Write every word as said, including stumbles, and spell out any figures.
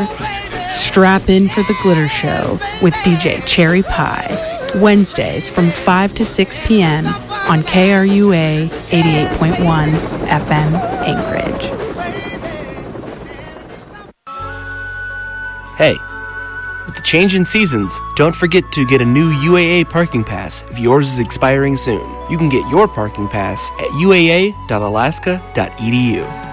December, strap in for the Glitter Show with D J Cherry Pie, Wednesdays from five to six p.m. on K R U A eighty-eight point one F M Anchorage. Hey, with the change in seasons, don't forget to get a new U A A parking pass if yours is expiring soon. You can get your parking pass at u a a dot alaska dot e d u.